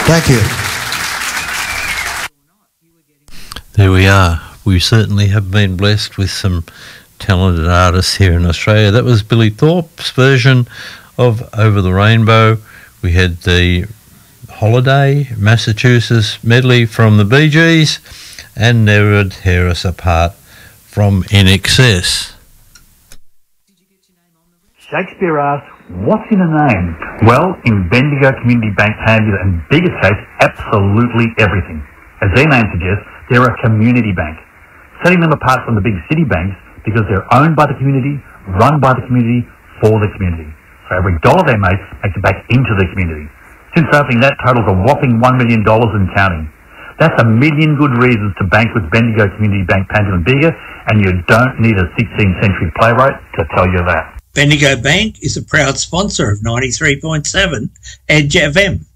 Thank you. There we are. We certainly have been blessed with some talented artists here in Australia. That was Billy Thorpe's version of Over the Rainbow. We had the Holiday, Massachusetts medley from the Bee Gees, and Never Tear Us Apart from INXS. Shakespeare asked, what's in a name? Well, in Bendigo Community Bank Panhandle and biggest case, absolutely everything. As their name suggests, they're a community bank, setting them apart from the big city banks because they're owned by the community, run by the community, for the community. So every dollar they make makes it back into the community. Since opening, that totals a whopping $1 million and counting. That's a million good reasons to bank with Bendigo Community Bank Panhandle and Bega, and you don't need a 16th century playwright to tell you that. Bendigo Bank is a proud sponsor of 93.7 Edge FM.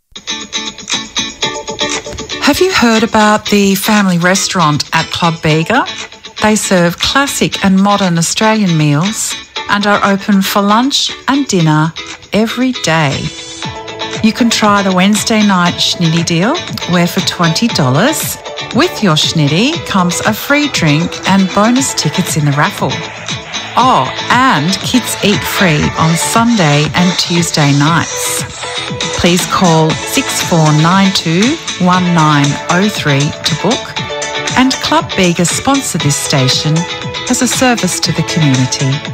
Have you heard about the family restaurant at Club Bega? They serve classic and modern Australian meals and are open for lunch and dinner every day. You can try the Wednesday night schnitty deal, where for $20, with your schnitty comes a free drink and bonus tickets in the raffle. Oh, and kids eat free on Sunday and Tuesday nights. Please call 6492 1903 to book. And Club Bega sponsor this station as a service to the community.